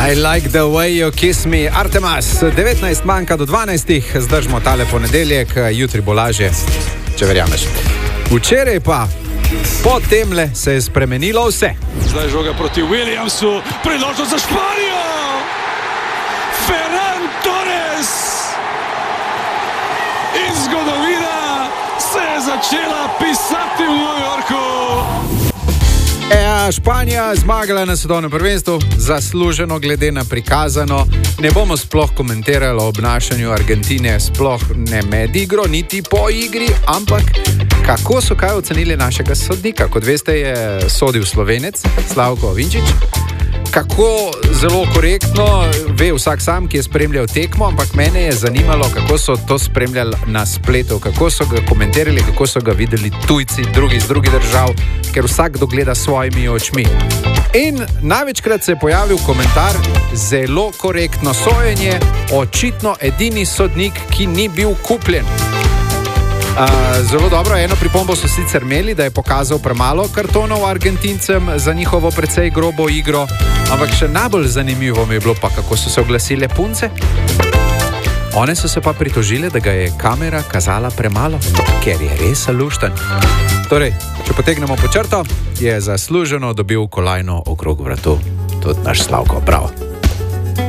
I like the way you kiss me, Artemas. 19 manjka do 12, zdržimo tale ponedeljek, jutri bo lažje, če verjameš. Včeraj pa, po temle se je spremenilo vse. Zdaj žoga proti Williamsu, priložnost za Španijo! Ferran Torres! In zgodovina se je začela pisati v New Yorku! Španija zmagala na svetovnem prvenstvu, zasluženo glede na prikazano. Ne bomo sploh komentirali o obnašanju Argentine, sploh ne med igro, niti po igri, ampak kako so kaj ocenili našega sodnika. Kot veste, je sodil Slovenec, Slavko Vinčič. Kako zelo korektno, ve vsak sam, ki je spremljal tekmo, ampak mene je zanimalo, kako so to spremljali na spletu, kako so ga komentirali, kako so ga videli tujci, drugi iz drugih držav, ker vsakdo gleda svojimi očmi. In največkrat se je pojavil komentar, zelo korektno sojenje, očitno edini sodnik, ki ni bil kupljen. Zelo dobro, eno pripombo so sicer imeli, da je pokazal premalo kartonov Argentincem za njihovo precej grobo igro, ampak še najbolj zanimivo mi je bilo pa, kako so se oglasile punce. One so se pa pritožile, da ga je kamera kazala premalo, ker je res lušten. Torej, če potegnemo po črto, je zasluženo dobil kolajno okrog vratu tudi naš Slavko. Bravo.